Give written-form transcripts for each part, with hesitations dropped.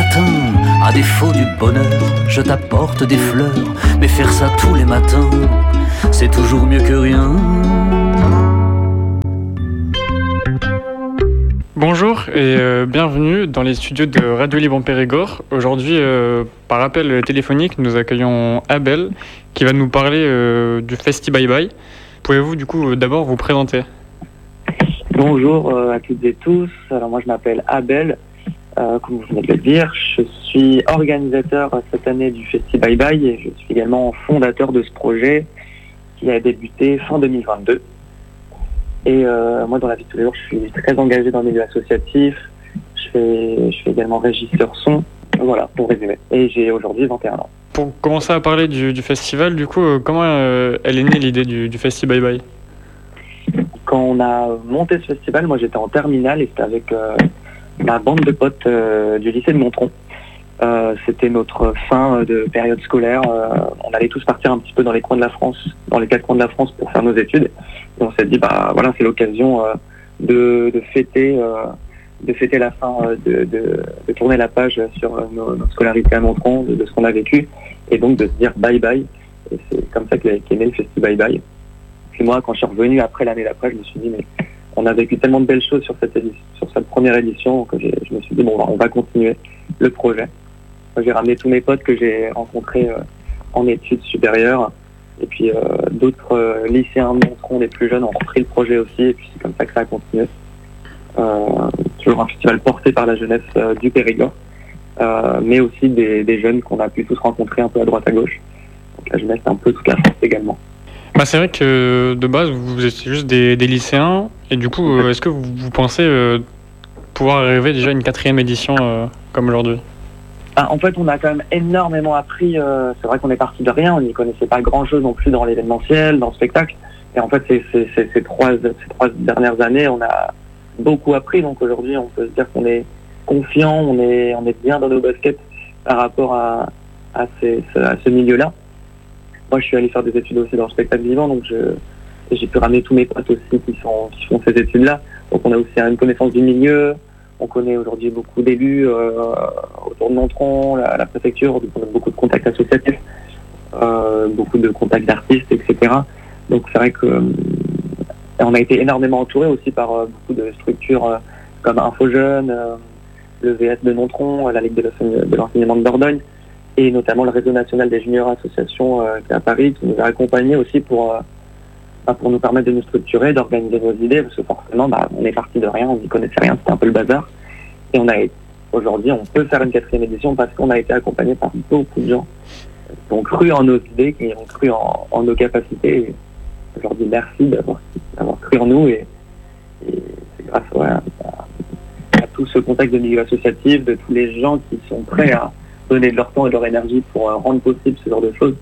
matin, à défaut du bonheur, je t'apporte des fleurs. Mais faire ça tous les matins, c'est toujours mieux que rien. Bonjour et bienvenue dans les studios de Radio Libre en Périgord. Aujourd'hui, par appel téléphonique, nous accueillons Abel qui va nous parler du Festi Bye Bye. Pouvez-vous du coup d'abord vous présenter ? Bonjour à toutes et tous. Alors moi je m'appelle Abel, comme vous venez de le dire. Je suis organisateur cette année du Festi Bye Bye et je suis également fondateur de ce projet qui a débuté fin 2022. Et moi, dans la vie de tous les jours, je suis très engagé dans le milieu associatif. Je fais également régisseur son. Voilà, pour résumer. Et j'ai aujourd'hui 21 ans. Pour commencer à parler du festival, du coup, comment elle est née l'idée du Festi Bye Bye ? Quand on a monté ce festival, moi j'étais en terminale et c'était avec ma bande de potes du lycée de Montron. C'était notre fin de période scolaire. On allait tous partir un petit peu dans les coins de la France, dans les 4 coins de la France pour faire nos études. Et on s'est dit, bah voilà, c'est l'occasion de fêter la fin, de tourner la page sur notre scolarité à Montron, de ce qu'on a vécu, et donc de se dire bye bye. Et c'est comme ça qu'est né le Festi Bye Bye. Puis moi, quand je suis revenu après l'année d'après, je me suis dit, mais on a vécu tellement de belles choses sur cette première édition que je me suis dit, bon, on va continuer le projet. J'ai ramené tous mes potes que j'ai rencontrés en études supérieures. Et puis d'autres lycéens de Montron, les plus jeunes, ont repris le projet aussi. Et puis c'est comme ça que ça a continué. Toujours un festival porté par la jeunesse du Périgord. Mais aussi des jeunes qu'on a pu tous rencontrer un peu à droite à gauche. Donc la jeunesse, c'est un peu toute la France également. Bah, c'est vrai que de base, vous étiez juste des lycéens. Et du coup, est-ce que vous pensez pouvoir arriver déjà à une 4e édition comme aujourd'hui ? En fait, on a quand même énormément appris. C'est vrai qu'on est parti de rien. On n'y connaissait pas grand-chose non plus dans l'événementiel, dans le spectacle. Et en fait, ces trois dernières années, on a beaucoup appris. Donc aujourd'hui, on peut se dire qu'on est confiant, on est bien dans nos baskets par rapport à ce milieu-là. Moi, je suis allé faire des études aussi dans le spectacle vivant, donc j'ai pu ramener tous mes potes aussi qui font ces études-là. Donc on a aussi une connaissance du milieu. On connaît aujourd'hui beaucoup d'élus autour de Montron, la préfecture, donc on a beaucoup de contacts associatifs, beaucoup de contacts d'artistes, etc. Donc c'est vrai que on a été énormément entouré aussi par beaucoup de structures comme InfoJeunes, le VS de Montron, la Ligue de l'enseignement de Dordogne, et notamment le réseau national des juniors associations qui est à Paris, qui nous a accompagnés aussi pour nous permettre de nous structurer, d'organiser nos idées, parce que forcément, on est parti de rien, on n'y connaissait rien, c'était un peu le bazar. Et aujourd'hui, on peut faire une 4e édition parce qu'on a été accompagné par beaucoup de gens qui ont cru en nos idées, qui ont cru en nos capacités. Et aujourd'hui, merci d'avoir cru en nous et c'est grâce à tout ce contact de milieu associatif, de tous les gens qui sont prêts à donner de leur temps et de leur énergie pour rendre possible ce genre de choses,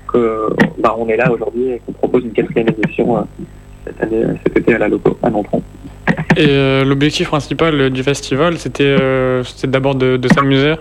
on est là aujourd'hui et qu'on propose une 4e édition cet été à la Loco à Montron. Et l'objectif principal du festival, c'était d'abord de s'amuser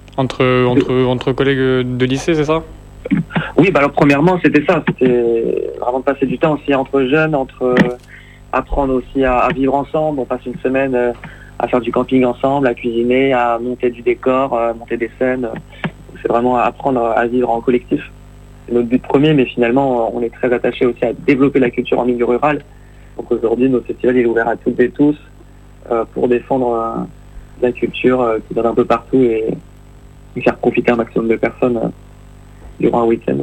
entre collègues de lycée, c'est ça ? Oui, alors premièrement, c'était ça. C'était vraiment de passer du temps aussi entre jeunes, apprendre aussi à vivre ensemble. On passe une semaine à faire du camping ensemble, à cuisiner, à monter du décor, à monter des scènes. C'est vraiment apprendre à vivre en collectif. C'est notre but premier, mais finalement, on est très attaché aussi à développer la culture en milieu rural. Donc aujourd'hui, notre festival est ouvert à toutes et tous pour défendre la culture qui donne un peu partout et faire profiter un maximum de personnes durant un week-end.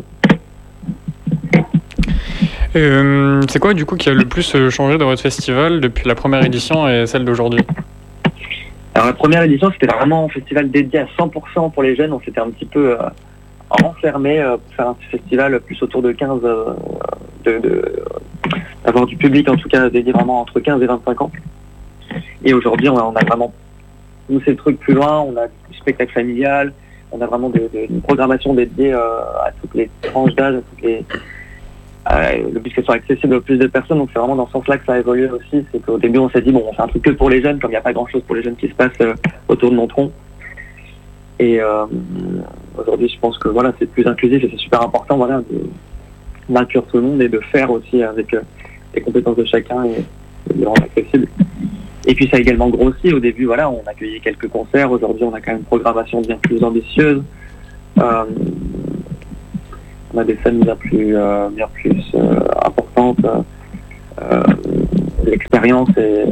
C'est quoi du coup qui a le plus changé dans votre festival depuis la première édition et celle d'aujourd'hui ? Alors la première édition, c'était vraiment un festival dédié à 100% pour les jeunes. On s'était un petit peu enfermé pour faire un festival plus autour de 15, d'avoir du public en tout cas dédié vraiment entre 15 et 25 ans. Et aujourd'hui, on a vraiment poussé le truc plus loin. On a du spectacle familial, on a vraiment une programmation dédiée à toutes les tranches d'âge, à toutes les le but qu'elles soient accessibles au plus de personnes. Donc c'est vraiment dans ce sens-là que ça a évolué aussi. C'est qu'au début on s'est dit on fait un truc que pour les jeunes, comme il n'y a pas grand-chose pour les jeunes qui se passe autour de Montron. Et aujourd'hui je pense que c'est plus inclusif et c'est super important de d'inclure tout le monde et de faire aussi avec les compétences de chacun et de les rendre accessibles. Et puis ça a également grossi. Au début, voilà, on accueillait quelques concerts. Aujourd'hui, on a quand même une programmation bien plus ambitieuse. On a des scènes bien plus importantes. L'expérience et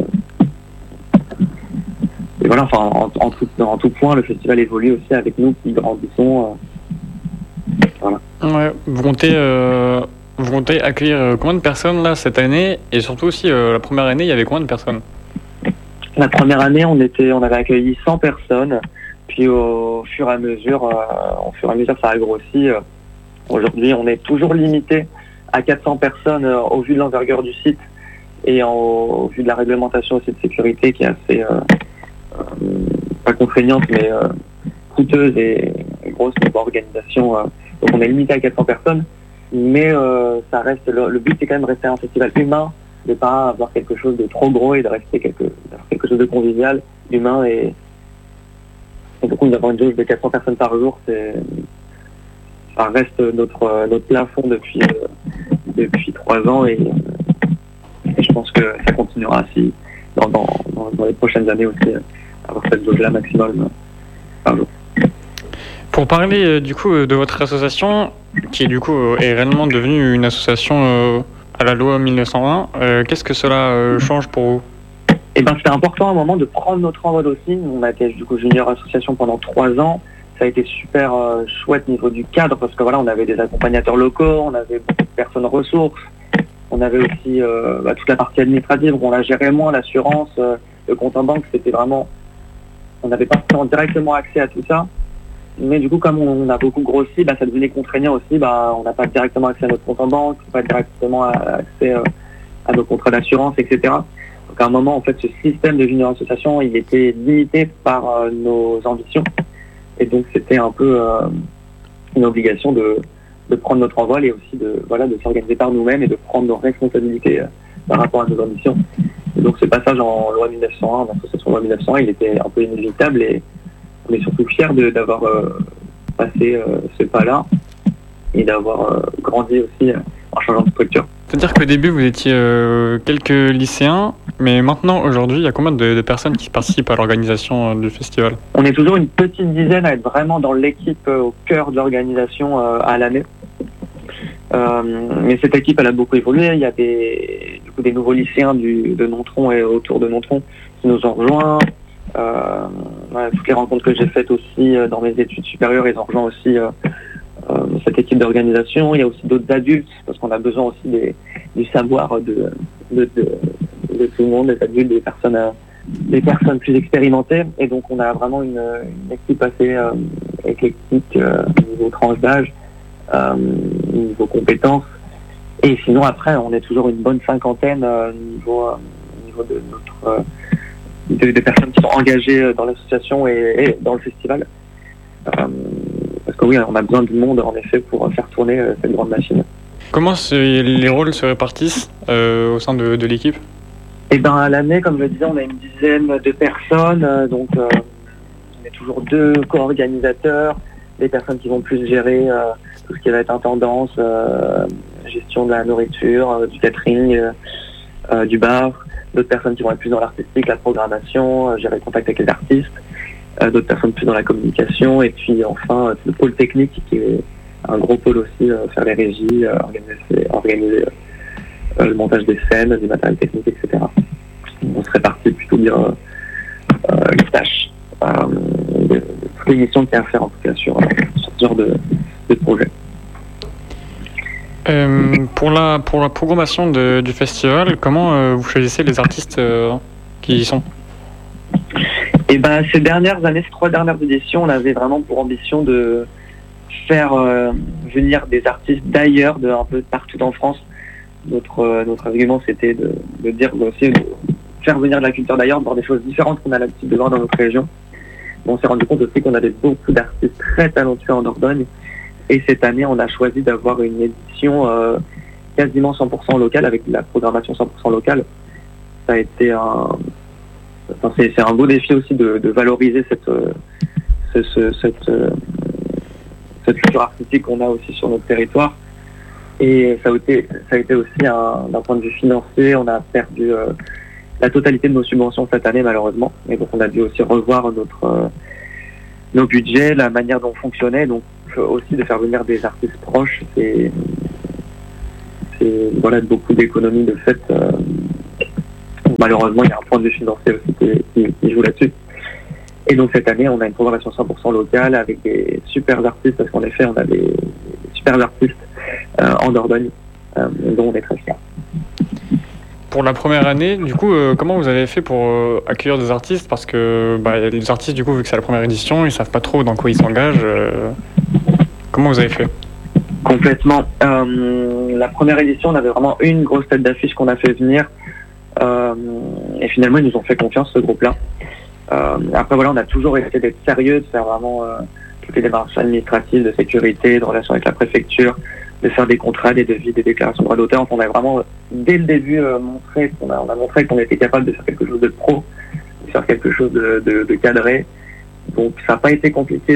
voilà, enfin, en tout point, le festival évolue aussi avec nous qui grandissons. Voilà. Ouais, vous comptez accueillir combien de personnes là cette année, et surtout aussi la première année, il y avait combien de personnes? La première année, on avait accueilli 100 personnes, puis au fur et à mesure, ça a grossi. Aujourd'hui, on est toujours limité à 400 personnes au vu de l'envergure du site et au vu de la réglementation aussi de sécurité qui est assez pas contraignante, mais coûteuse et grosse niveau organisation. Donc on est limité à 400 personnes, mais ça reste le but, c'est quand même de rester un festival humain, de pas avoir quelque chose de trop gros et de rester quelque chose de convivial, humain, et du coup d'avoir une jauge de 400 personnes par jour, ça reste notre plafond depuis 3 ans, et je pense que ça continuera si dans les prochaines années aussi avoir cette jauge là maximum par jour. Pour parler du coup de votre association, qui du coup est réellement devenue une association à la loi 1901, qu'est-ce que cela change pour vous? Eh ben, c'était important à un moment de prendre notre envol aussi. On a été du coup junior association pendant 3 ans. Ça a été super chouette niveau du cadre, parce que voilà, on avait des accompagnateurs locaux, on avait beaucoup de personnes ressources, on avait aussi toute la partie administrative où on la gérait moins, l'assurance, le compte en banque. C'était vraiment, on n'avait pas directement accès à tout ça. Mais du coup, comme on a beaucoup grossi, ça devenait contraignant aussi. On n'a pas directement accès à notre compte en banque, pas directement accès à nos contrats d'assurance, etc. Donc à un moment, en fait, ce système de junior association, il était limité par nos ambitions. Et donc c'était un peu une obligation de prendre notre envol, et aussi de s'organiser par nous-mêmes et de prendre nos responsabilités par rapport à nos ambitions. Et donc ce passage en loi 1901, en association loi 1901, il était un peu inévitable, et on est surtout fiers d'avoir passé ce pas-là et d'avoir grandi aussi en changeant de structure. C'est-à-dire qu'au début, vous étiez quelques lycéens, mais maintenant, aujourd'hui, il y a combien de personnes qui participent à l'organisation du festival? On est toujours une petite dizaine à être vraiment dans l'équipe au cœur de l'organisation à l'année. Mais cette équipe, elle a beaucoup évolué. Il y a des nouveaux lycéens de Nontron et autour de Nontron qui nous ont rejoints. Toutes les rencontres que j'ai faites aussi dans mes études supérieures, ils ont rejoint aussi cette équipe d'organisation. Il y a aussi d'autres adultes, parce qu'on a besoin aussi du savoir de tout le monde, des adultes, des personnes plus expérimentées. Et donc on a vraiment une équipe assez éclectique niveau tranche d'âge, niveau compétences. Et sinon après, on est toujours une bonne cinquantaine niveau de notre des personnes qui sont engagées dans l'association et dans le festival. Parce que oui, on a besoin du monde en effet pour faire tourner cette grande machine. Comment les rôles se répartissent au sein de l'équipe? Eh ben, à l'année, comme je le disais, on a une dizaine de personnes, donc on est toujours 2 co-organisateurs, des personnes qui vont plus gérer tout ce qui va être intendance, gestion de la nourriture, du catering, du bar, d'autres personnes qui vont être plus dans l'artistique, la programmation, gérer le contact avec les artistes, d'autres personnes plus dans la communication, et puis enfin le pôle technique qui est un gros pôle aussi, faire les régies, organiser le montage des scènes, du matériel technique, etc. On se répartit plutôt bien les tâches, toutes les missions qu'il y a à faire en tout cas sur ce genre de projet. Pour la programmation du festival, comment vous choisissez les artistes qui y sont? Et ces dernières années, ces 3 dernières éditions, on avait vraiment pour ambition de faire venir des artistes d'ailleurs, de un peu partout en France. Notre argument, c'était de dire aussi de faire venir de la culture d'ailleurs, de voir des choses différentes qu'on a l'habitude de voir dans notre région. On s'est rendu compte aussi qu'on avait beaucoup d'artistes très talentueux en Dordogne. Et cette année, on a choisi d'avoir une édition quasiment 100% locale, avec la programmation 100% locale. Ça a été c'est un beau défi aussi de valoriser cette culture artistique qu'on a aussi sur notre territoire. Et ça a été aussi d'un point de vue financier, on a perdu la totalité de nos subventions cette année malheureusement. Et donc on a dû aussi revoir nos budgets, la manière dont on fonctionnait. Donc aussi de faire venir des artistes proches, c'est voilà, beaucoup d'économies de fait. Malheureusement, il y a un point de vue financier aussi qui joue là-dessus. Et donc cette année, on a une programmation 100% locale avec des super artistes, parce qu'en effet, on a des super artistes en Dordogne, dont on est très fiers. Pour la première année, du coup, comment vous avez fait pour accueillir des artistes? Parce que les artistes, du coup, vu que c'est la première édition, ils savent pas trop dans quoi ils s'engagent. Comment vous avez fait? Complètement. La première édition, on avait vraiment une grosse tête d'affiche qu'on a fait venir. Et finalement, ils nous ont fait confiance, ce groupe-là. Après, voilà, on a toujours essayé d'être sérieux, de faire vraiment toutes les démarches administratives, de sécurité, de relations avec la préfecture, de faire des contrats, des devis, des déclarations de droits d'auteur. Enfin, on a vraiment, dès le début, on a montré qu'on était capable de faire quelque chose de pro, de faire quelque chose de cadré. Donc, ça n'a pas été compliqué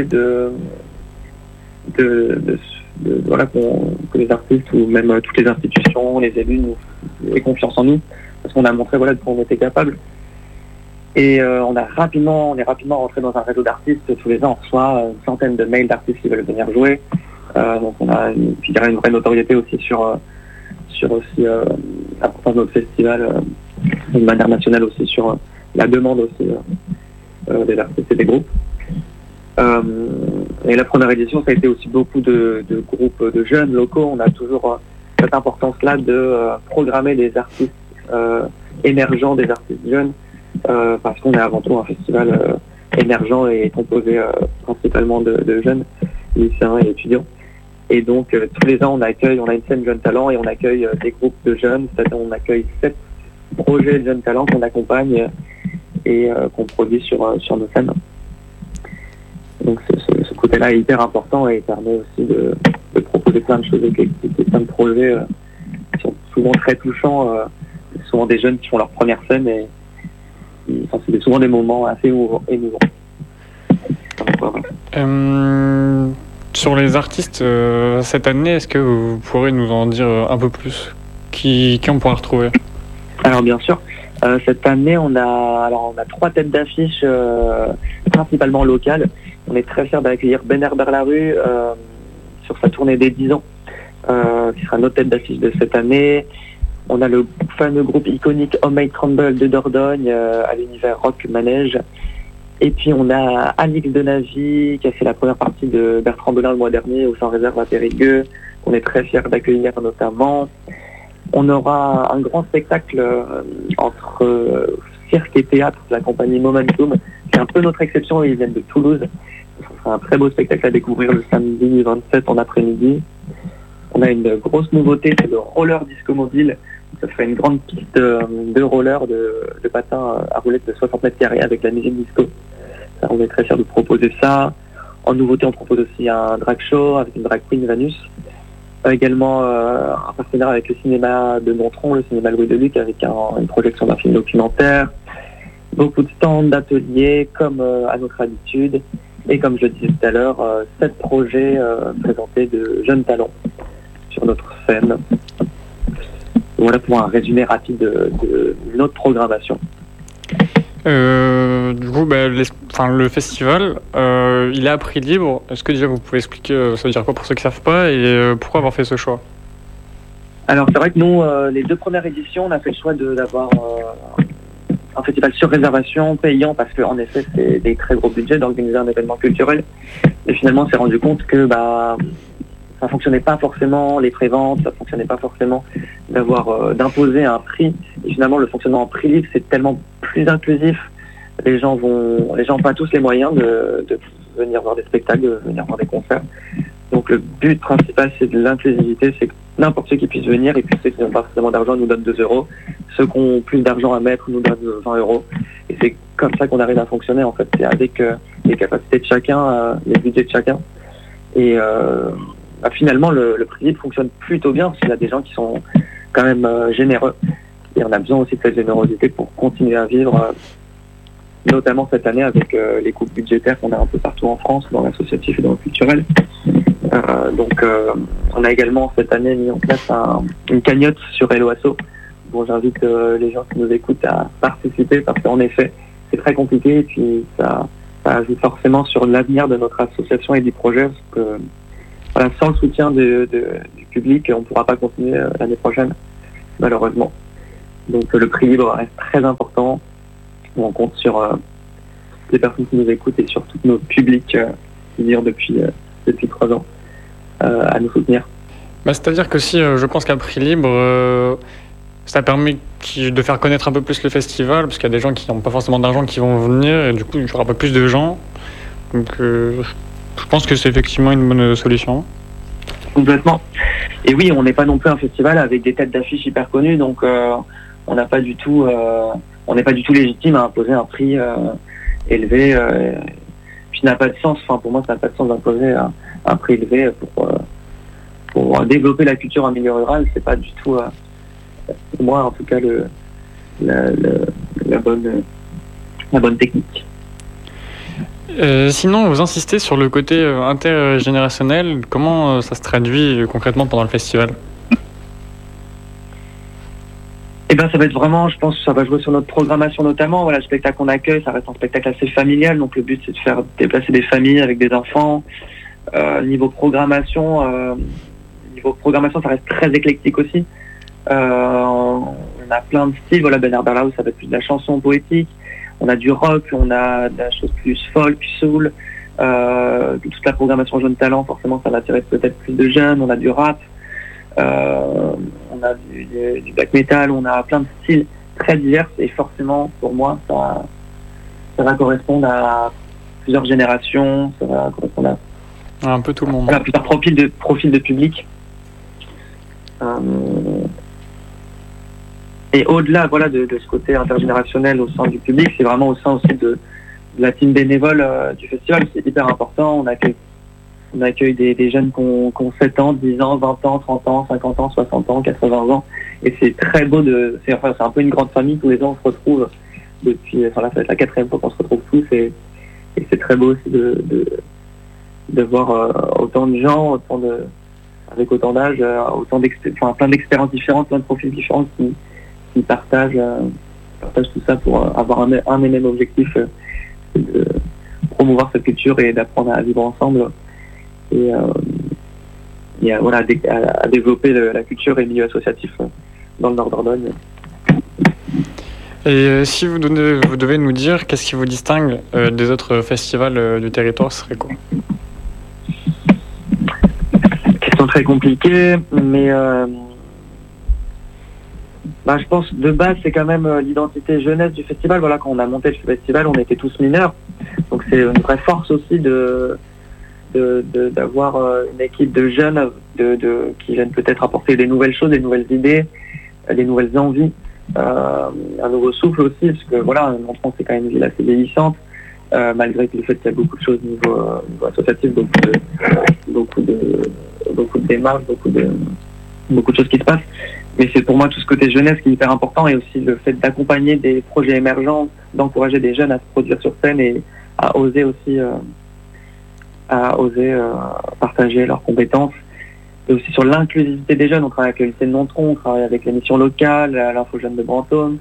voilà, que les artistes ou même toutes les institutions, les élus nous aient confiance en nous, parce qu'on a montré voilà, qu'on était capable. Et on est rapidement rentré dans un réseau d'artistes. Tous les ans, on reçoit une centaine de mails d'artistes qui veulent venir jouer. Donc on a une vraie notoriété aussi sur l'importance de notre festival, d'une manière nationale aussi sur la demande aussi des artistes et des groupes. Et la première édition, ça a été aussi beaucoup de groupes de jeunes locaux. On a toujours cette importance-là de programmer des artistes émergents, des artistes jeunes, parce qu'on est avant tout un festival émergent et composé principalement de jeunes, lycéens et étudiants. Et donc tous les ans, on a une scène Jeunes Talents et on accueille des groupes de jeunes. C'est-à-dire on accueille 7 projets de Jeunes Talents qu'on accompagne et qu'on produit sur nos scènes. Donc ce côté-là est hyper important et permet aussi de proposer plein de choses et plein de projets qui sont souvent très touchants. Souvent des jeunes qui font leur première scène et c'est souvent des moments assez émouvants. Sur les artistes cette année, est-ce que vous pourrez nous en dire un peu plus? Qui on pourra retrouver? Alors bien sûr, cette année on a 3 têtes d'affiche principalement locales. On est très fiers d'accueillir Ben Herbert Larue sur sa tournée des 10 ans, qui sera notre tête d'affiche de cette année. On a le fameux groupe iconique Homemade Tremble de Dordogne à l'univers rock manège. Et puis on a Alix de Navy qui a fait la première partie de Bertrand Belin le mois dernier au Sans Réserve à Périgueux, qu'on est très fiers d'accueillir notamment. On aura un grand spectacle entre cirque et théâtre de la compagnie Momentum. C'est un peu notre exception, ils viennent de Toulouse. Ce sera un très beau spectacle à découvrir le samedi 27 en après-midi. On a une grosse nouveauté, c'est le roller disco mobile. Ça serait une grande piste de roller, de patins à roulettes de 60 mètres carrés avec la musique disco. Ça, on est très fiers de proposer ça. En nouveauté, on propose aussi un drag show avec une drag queen Vanus. Également un partenariat avec le cinéma de Nontron, le cinéma Louis Deluc, avec une projection d'un film documentaire. Beaucoup de stands, d'ateliers, comme à notre habitude. Et comme je le disais tout à l'heure, 7 projets présentés de jeunes talents sur notre scène. Voilà pour un résumé rapide de notre programmation. Du coup, le festival, il est à prix libre. Est-ce que déjà vous pouvez expliquer ça veut dire quoi pour ceux qui ne savent pas et pourquoi avoir fait ce choix? Alors c'est vrai que nous, les 2 premières éditions, on a fait le choix d'avoir un festival sur réservation, payant, parce qu'en effet c'est des très gros budgets d'organiser un événement culturel. Et finalement on s'est rendu compte que ça fonctionnait pas forcément, les préventes, ça fonctionnait pas forcément d'imposer un prix. Et finalement, le fonctionnement en prix libre, c'est tellement plus inclusif. Les gens n'ont pas tous les moyens de venir voir des spectacles, de venir voir des concerts. Donc le but principal, c'est de l'inclusivité, c'est que n'importe qui puisse venir, et puis ceux qui n'ont pas forcément d'argent nous donnent 2 euros. Ceux qui ont plus d'argent à mettre nous donnent 20 euros. Et c'est comme ça qu'on arrive à fonctionner, en fait. C'est avec les capacités de chacun, les budgets de chacun. Et finalement, le prix libre fonctionne plutôt bien parce qu'il y a des gens qui sont quand même généreux. Et on a besoin aussi de cette générosité pour continuer à vivre, notamment cette année avec les coupes budgétaires qu'on a un peu partout en France, dans l'associatif et dans le culturel. Donc on a également cette année mis en place une cagnotte sur Helloasso Bon, j'invite les gens qui nous écoutent à participer parce qu'en effet, c'est très compliqué et puis ça ajoute forcément sur l'avenir de notre association et du projet parce que voilà, sans le soutien du public, on ne pourra pas continuer l'année prochaine, malheureusement. Donc le prix libre reste très important. On compte sur toutes les personnes qui nous écoutent et sur tous nos publics qui vivent depuis 3 ans à nous soutenir. C'est-à-dire que si je pense qu'un prix libre, ça permet de faire connaître un peu plus le festival, parce qu'il y a des gens qui n'ont pas forcément d'argent qui vont venir, et du coup il y aura un peu plus de gens. Donc je pense que c'est effectivement une bonne solution. Complètement. Et oui, on n'est pas non plus un festival avec des têtes d'affiche hyper connues, donc on n'est pas du tout légitime à imposer un prix élevé. Puis ça n'a pas de sens. Enfin, pour moi, ça n'a pas de sens d'imposer un prix élevé pour développer la culture en milieu rural. C'est pas du tout, pour moi, en tout cas, la bonne technique. Sinon, vous insistez sur le côté intergénérationnel. Comment ça se traduit concrètement pendant le festival ? Eh ben, ça va être vraiment, je pense, ça va jouer sur notre programmation notamment. Voilà, le spectacle qu'on accueille, ça reste un spectacle assez familial. Donc le but, c'est de faire déplacer des familles avec des enfants. Niveau programmation, ça reste très éclectique aussi. On a plein de styles. Voilà, Ben Herberlau, ça va être plus de la chanson poétique. On a du rock, on a de la chose plus folk, soul. Toute la programmation Jeunes Talents, forcément, ça va attirer peut-être plus de jeunes. On a du rap. On a du black metal, on a plein de styles très divers et forcément pour moi ça va correspondre à plusieurs générations, ça va correspondre à un peu tout le monde. Voilà, plusieurs profils de public. Et au-delà voilà, de ce côté intergénérationnel au sein du public, c'est vraiment au sein aussi de la team bénévole du festival, c'est hyper important. On accueille des jeunes qui ont 7 ans, 10 ans, 20 ans, 30 ans, 50 ans, 60 ans, 80 ans. Et c'est très beau c'est un peu une grande famille. Tous les ans, on se retrouve depuis, là, ça va être la 4e fois qu'on se retrouve tous. Et c'est très beau aussi de voir autant de gens, avec autant d'âge, plein d'expériences différentes, plein de profils différents qui partagent tout ça pour avoir un et même objectif, de promouvoir cette culture et d'apprendre à vivre ensemble. Et voilà, à développer la culture et le milieu associatif dans le Nord Dordogne. Et si vous devez nous dire qu'est-ce qui vous distingue des autres festivals du territoire, ce serait quoi ? Question très compliquée, mais je pense de base c'est quand même l'identité jeunesse du festival. Voilà, quand on a monté le festival, on était tous mineurs, donc c'est une vraie force aussi d'avoir une équipe de jeunes qui viennent peut-être apporter des nouvelles choses, des nouvelles idées, des nouvelles envies, un nouveau souffle aussi, parce que voilà, Nontron c'est quand même une ville assez vieillissante, malgré le fait qu'il y a beaucoup de choses au niveau associatif, beaucoup de démarches, beaucoup de choses qui se passent. Mais c'est pour moi tout ce côté jeunesse qui est hyper important, et aussi le fait d'accompagner des projets émergents, d'encourager des jeunes à se produire sur scène et à oser aussi partager leurs compétences. Et aussi sur l'inclusivité des jeunes, on travaille avec le lycée de Nontron, on travaille avec les missions locales, l'Info Jeune de Brantôme.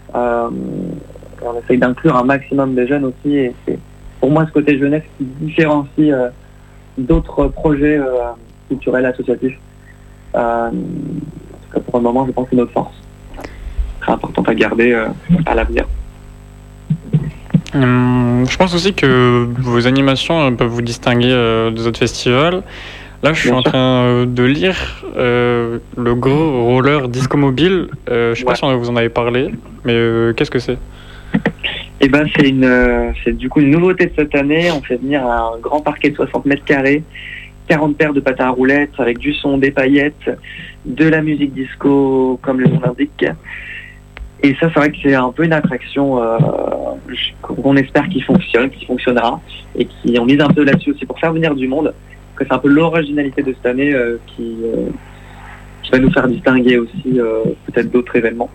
On essaye d'inclure un maximum de jeunes aussi, et c'est pour moi ce côté jeunesse qui différencie d'autres projets culturels associatifs. En tout cas pour le moment, je pense que c'est notre force. Très importante à garder à l'avenir. Je pense aussi que vos animations peuvent vous distinguer des autres festivals. Là, je suis en train de lire le gros roller Disco Mobile. Je ne sais pas si vous en avez parlé, mais qu'est-ce que c'est ? Eh ben, c'est du coup une nouveauté de cette année. On fait venir un grand parquet de 60 mètres carrés, 40 paires de patins à roulettes avec du son, des paillettes, de la musique disco, comme le nom l'indique. Et ça, c'est vrai que c'est un peu une attraction qu'on espère qui fonctionnera, et qui on mise un peu là-dessus aussi pour faire venir du monde. C'est un peu l'originalité de cette année qui va nous faire distinguer aussi peut-être d'autres événements.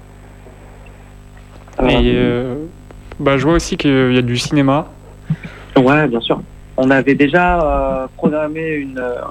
Je vois aussi qu'il y a du cinéma. Ouais, bien sûr. On avait déjà programmé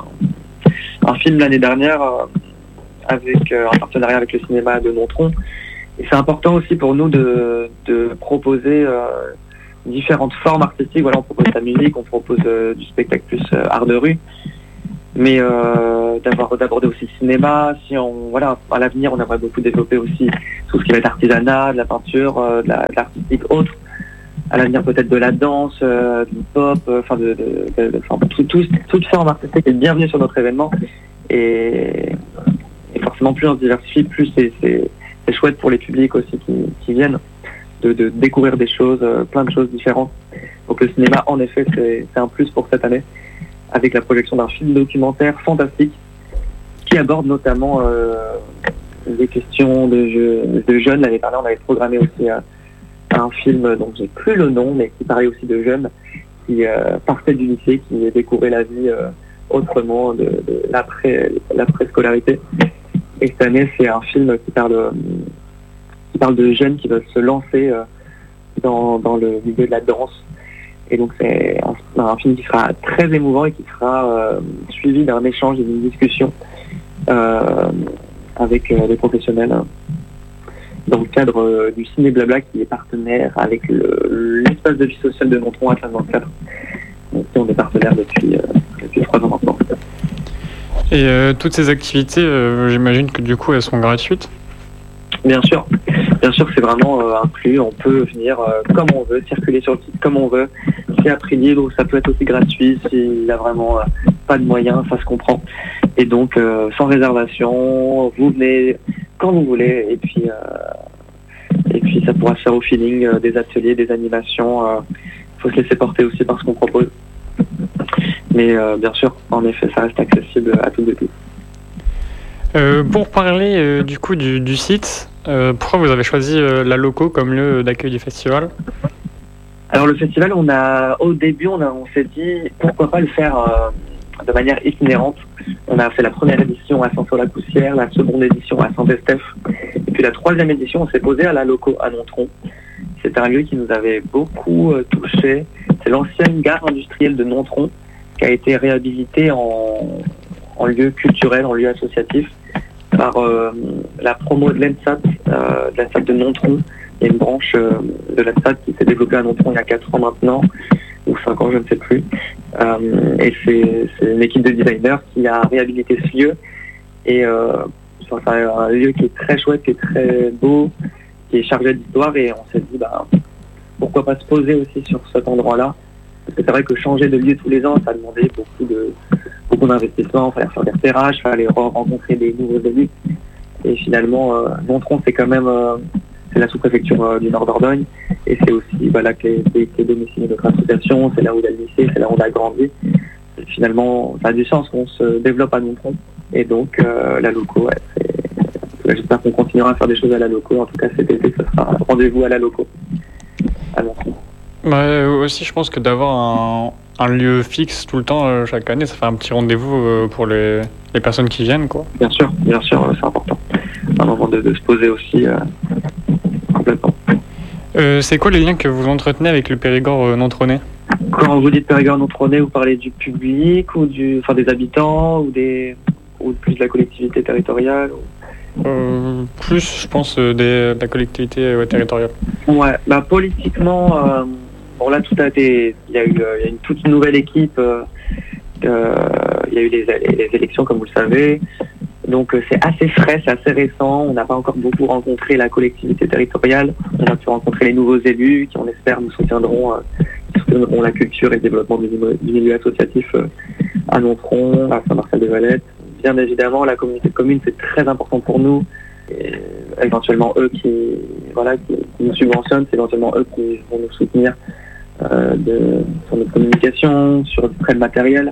un film l'année dernière avec un partenariat avec le cinéma de Nontron. Et c'est important aussi pour nous de proposer différentes formes artistiques. Voilà, on propose la musique, on propose du spectacle plus art de rue, mais d'aborder aussi le cinéma. Voilà, à l'avenir, on aimerait beaucoup développer aussi tout ce qui va être artisanat, de la peinture, de l'artistique autre. À l'avenir, peut-être de la danse, du pop, toute forme artistique est bienvenue sur notre événement. Et forcément, plus on se diversifie, plus c'est chouette pour les publics aussi qui viennent de découvrir des choses, plein de choses différentes. Donc le cinéma, en effet, c'est un plus pour cette année, avec la projection d'un film documentaire fantastique qui aborde notamment des questions de jeunes. L'année dernière, on avait programmé aussi un film dont j'ai plus le nom, mais qui parlait aussi de jeunes qui partaient du lycée, qui découvraient la vie autrement de l'après-scolarité. Et cette année, c'est un film qui parle de jeunes qui veulent se lancer dans le milieu de la danse. Et donc c'est un film qui sera très émouvant et qui sera suivi d'un échange et d'une discussion avec des professionnels dans le cadre du Ciné Blabla, qui est partenaire avec l'espace de vie sociale de Nontron à 24. Donc on est partenaire depuis 3 ans maintenant. Et toutes ces activités, j'imagine que du coup elles sont gratuites? Bien sûr, c'est vraiment inclus. On peut venir comme on veut, circuler sur le site comme on veut. C'est à prix libre, ça peut être aussi gratuit s'il n'y a vraiment pas de moyens, ça se comprend. Et donc sans réservation, vous venez quand vous voulez, et puis ça pourra se faire au feeling, des ateliers, des animations. Il faut se laisser porter aussi par ce qu'on propose. Mais bien sûr, en effet, ça reste accessible à toutes et tous. Pour parler du coup du site, pourquoi vous avez choisi la Loco comme lieu d'accueil du festival? Alors le festival, au début, on s'est dit pourquoi pas le faire de manière itinérante. On a fait la première édition à Saint-Saul-la-Poussière, la seconde édition à Saint-Estèphe, et puis la troisième édition, on s'est posé à la Loco à Nontron. C'est un lieu qui nous avait beaucoup touché. C'est l'ancienne gare industrielle de Nontron qui a été réhabilitée en lieu culturel, en lieu associatif par la promo de l'ENSAT, de la SAT de Nontron. Il y a une branche de la SAT qui s'est développée à Nontron il y a 4 ans maintenant, ou 5 ans, je ne sais plus. Et c'est une équipe de designers qui a réhabilité ce lieu. Et c'est un lieu qui est très chouette, qui est très beau, qui est chargé d'histoire. Et on s'est dit, pourquoi pas se poser aussi sur cet endroit-là. Parce que c'est vrai que changer de lieu tous les ans, ça demandait beaucoup d'investissement. Il fallait faire des repérages, il fallait rencontrer des nouveaux élus. Et finalement, Nontron, c'est quand même c'est la sous-préfecture du Nord Dordogne. Et c'est aussi là qu'est domiciliée notre association. C'est là où il y a le lycée, c'est là où on a grandi. Et finalement, ça a du sens qu'on se développe à Nontron. Et donc, la Loco, j'espère qu'on continuera à faire des choses à la Loco. En tout cas, cet été, ce sera rendez-vous à la Loco, à Nontron. Aussi, je pense que d'avoir un lieu fixe tout le temps, chaque année, ça fait un petit rendez-vous pour les personnes qui viennent, quoi. Bien sûr, c'est important. Un moment de se poser aussi complètement. C'est quoi les liens que vous entretenez avec le Périgord nontronais? Quand vous dites Périgord nontronais, vous parlez du public ou des habitants ou plus de la collectivité territoriale Plus, je pense, de la collectivité territoriale. Ouais, politiquement, là tout a été. Il y a une toute nouvelle équipe. Il y a eu les élections, comme vous le savez. Donc c'est assez frais, c'est assez récent. On n'a pas encore beaucoup rencontré la collectivité territoriale. On a pu rencontrer les nouveaux élus qui, on espère, nous soutiendront la culture et le développement du milieu associatif à Nontron, à Saint-Marcel-des-Vallettes. Bien évidemment, la communauté de communes, c'est très important pour nous. Et éventuellement, eux qui nous subventionnent, c'est éventuellement eux qui vont nous soutenir sur notre communication, sur du prêt de matériel.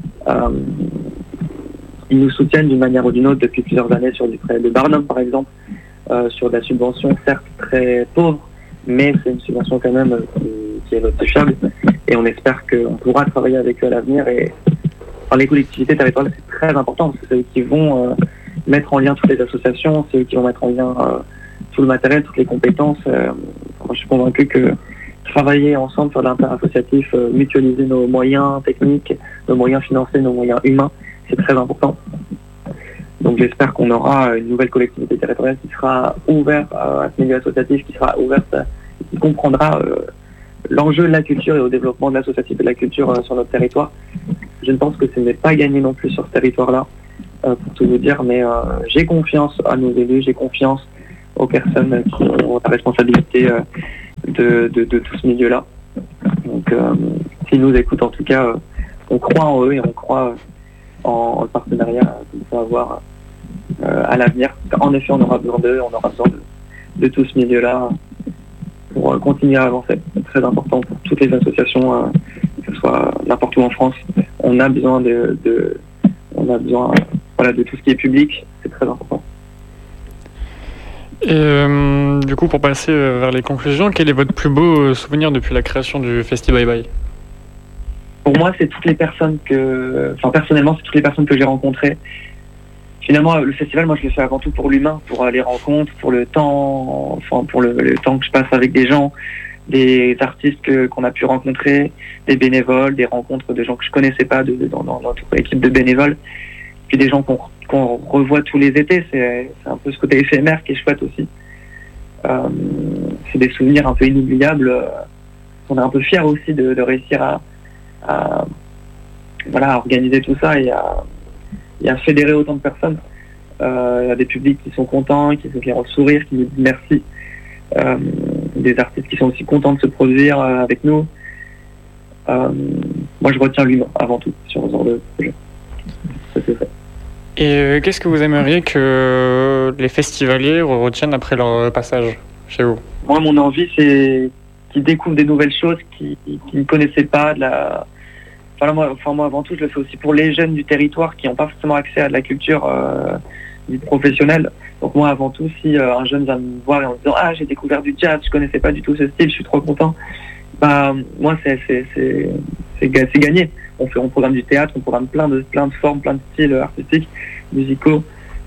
Ils nous soutiennent d'une manière ou d'une autre depuis plusieurs années sur du prêt de Barnum, par exemple, sur de la subvention, certes très pauvre, mais c'est une subvention quand même qui est notifiable. Et on espère qu'on pourra travailler avec eux à l'avenir. Et les collectivités territoriales, c'est très important, parce que c'est eux qui vont mettre en lien toutes les associations, c'est eux qui vont mettre en lien tout le matériel, toutes les compétences. Moi, je suis convaincu que travailler ensemble sur l'inter-associatif, mutualiser nos moyens techniques, nos moyens financiers, nos moyens humains, c'est très important. Donc j'espère qu'on aura une nouvelle collectivité territoriale qui sera ouverte à ce milieu associatif, qui sera ouverte, qui comprendra l'enjeu de la culture et au développement de l'associatif et de la culture sur notre territoire. Je ne pense que ce n'est pas gagné non plus sur ce territoire-là, pour tout vous dire, mais j'ai confiance à nos élus, j'ai confiance aux personnes qui ont la responsabilité de tout ce milieu-là. Donc s'ils nous écoutent, en tout cas, on croit en eux et on croit en le partenariat qu'on peut avoir à l'avenir. En effet, on aura besoin d'eux, on aura besoin de tout ce milieu-là pour continuer à avancer. C'est très important pour toutes les associations, que ce soit n'importe où en France. On a besoin de tout ce qui est public. C'est très important. Et du coup, pour passer vers les conclusions, quel est votre plus beau souvenir depuis la création du Festi Bye Bye? Pour moi, c'est toutes les personnes personnellement, c'est toutes les personnes que j'ai rencontrées. Finalement, le festival, moi, je le fais avant tout pour l'humain, pour les rencontres, pour le temps, pour le temps que je passe avec des gens, des artistes qu'on a pu rencontrer, des bénévoles, des rencontres de gens que je connaissais pas dans notre équipe de bénévoles, puis des gens qu'on revoit tous les étés. C'est un peu ce côté éphémère qui est chouette aussi. C'est des souvenirs un peu inoubliables. On est un peu fiers aussi de réussir à organiser tout ça et à fédérer autant de personnes. Il y a des publics qui sont contents, qui ont le sourire, qui nous disent merci. Des artistes qui sont aussi contents de se produire avec nous. Moi, je retiens l'humain avant tout sur ce genre de projet. Ça, c'est vrai. Et qu'est-ce que vous aimeriez que les festivaliers retiennent après leur passage chez vous? Moi, mon envie, c'est qu'ils découvrent des nouvelles choses qu'ils ne connaissaient pas. Moi, avant tout, je le fais aussi pour les jeunes du territoire qui n'ont pas forcément accès à de la culture dite professionnelle. Donc moi, avant tout, si un jeune vient me voir et en me disant « Ah, j'ai découvert du jazz, je connaissais pas du tout ce style, je suis trop content », moi, c'est gagné. On programme du théâtre, on programme plein de formes, plein de styles artistiques, musicaux.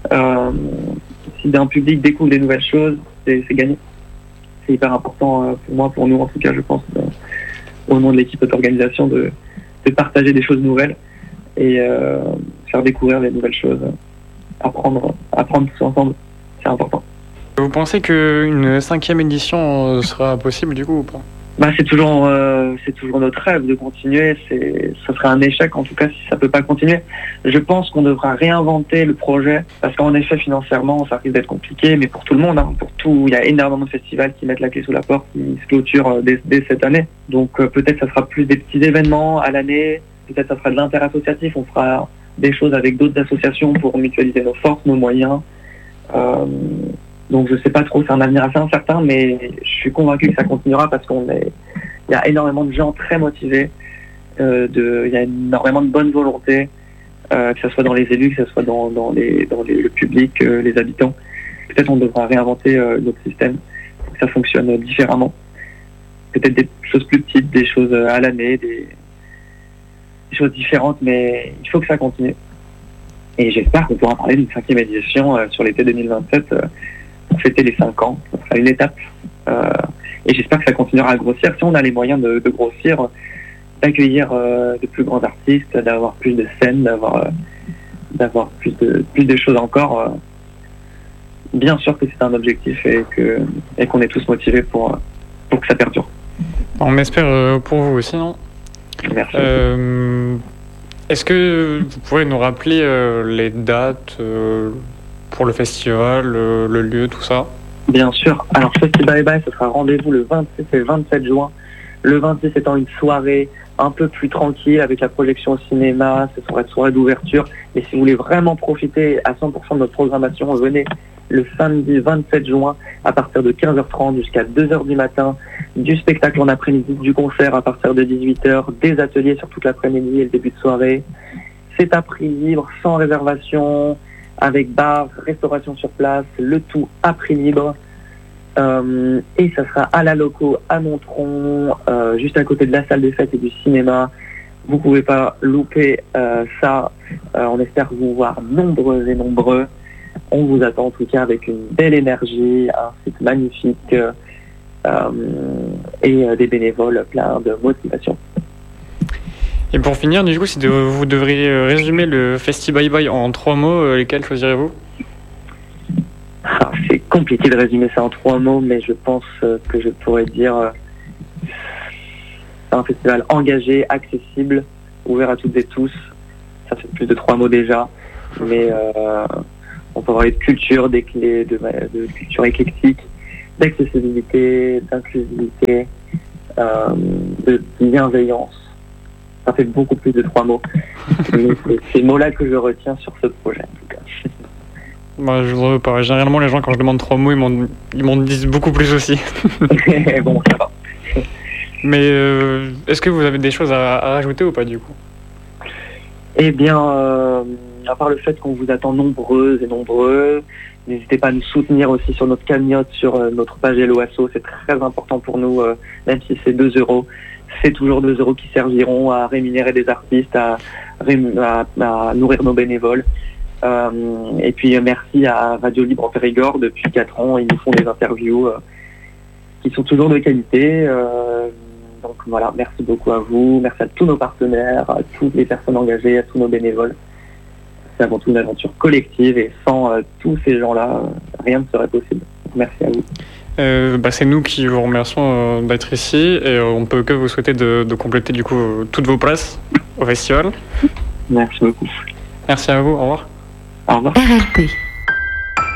Si un public découvre des nouvelles choses, c'est gagné. C'est hyper important pour moi, pour nous en tout cas, je pense, au nom de l'équipe d'organisation, de partager des choses nouvelles et faire découvrir des nouvelles choses, apprendre tous ensemble, c'est important. Vous pensez qu'une 5e édition sera possible du coup ou pas? C'est toujours notre rêve de continuer. Ça serait un échec en tout cas si ça peut pas continuer. Je pense qu'on devra réinventer le projet parce qu'en effet financièrement ça risque d'être compliqué, mais pour tout le monde, pour tout, il y a énormément de festivals qui mettent la clé sous la porte, qui se clôturent dès cette année. Donc peut-être ça sera plus des petits événements à l'année, peut-être ça sera de l'interassociatif, on fera des choses avec d'autres associations pour mutualiser nos forces, nos moyens. Donc je sais pas trop, c'est un avenir assez incertain, mais je suis convaincu que ça continuera parce il y a énormément de gens très motivés, il y a énormément de bonne volonté, que ce soit dans les élus, que ce soit dans le public, les habitants. Peut-être on devra réinventer notre système pour que ça fonctionne différemment. Peut-être des choses plus petites, des choses à l'année, des choses différentes, mais il faut que ça continue. Et j'espère qu'on pourra parler d'une 5e édition sur l'été 2027 pour fêter les 5 ans. Ça sera une étape. Et j'espère que ça continuera à grossir. Si on a les moyens de grossir, d'accueillir de plus grands artistes, d'avoir plus de scènes, d'avoir plus de choses encore, bien sûr que c'est un objectif et qu'on est tous motivés pour que ça perdure. On espère pour vous aussi, non? Merci. Est-ce que vous pourrez nous rappeler les dates pour le festival, le lieu, tout ça? Bien sûr. Alors, Festi Bye Bye, ce sera rendez-vous le 26 et le 27 juin. Le 26 étant une soirée un peu plus tranquille avec la projection au cinéma, ce sera une soirée d'ouverture. Mais si vous voulez vraiment profiter à 100% de notre programmation, venez le samedi 27 juin à partir de 15h30 jusqu'à 2h du matin, du spectacle en après-midi, du concert à partir de 18h, des ateliers sur toute l'après-midi et le début de soirée. C'est à prix libre, sans réservation, avec bar, restauration sur place, le tout à prix libre. Et ça sera à la Loco à Nontron, juste à côté de la salle des fêtes et du cinéma. Vous pouvez pas louper ça. On espère vous voir nombreux et nombreux. On vous attend en tout cas avec une belle énergie, un site magnifique et des bénévoles pleins de motivation. Et pour finir, du coup, si vous devriez résumer le Festi Bye Bye en 3 mots, lesquels choisirez-vous? C'est compliqué de résumer ça en 3 mots, mais je pense que je pourrais dire c'est un festival engagé, accessible, ouvert à toutes et tous. Ça fait plus de 3 mots déjà, mais on peut parler de culture, des clés, de culture éclectique, d'accessibilité, d'inclusivité, de bienveillance. Ça fait beaucoup plus de 3 mots. Mais c'est ces mots-là que je retiens sur ce projet, en tout cas. Moi, je voudrais pas. Généralement, les gens, quand je demande 3 mots, ils m'en disent beaucoup plus aussi. Bon, ça va. Mais est-ce que vous avez des choses à rajouter ou pas, du coup? Eh bien, à part le fait qu'on vous attend nombreuses et nombreux, n'hésitez pas à nous soutenir aussi sur notre cagnotte, sur notre page Helloasso. C'est très important pour nous, même si c'est 2 €. C'est toujours 2 € qui serviront à rémunérer des artistes, à nourrir nos bénévoles. Et puis merci à Radio Libre en Périgord. Depuis 4 ans, ils nous font des interviews qui sont toujours de qualité. Donc voilà, merci beaucoup à vous, merci à tous nos partenaires, à toutes les personnes engagées, à tous nos bénévoles. C'est avant tout une aventure collective et sans tous ces gens-là, rien ne serait possible. Donc, merci à vous. C'est nous qui vous remercions d'être ici et on ne peut que vous souhaiter de compléter du coup toutes vos places au festival. Merci beaucoup. Merci à vous, au revoir. Au revoir. RLP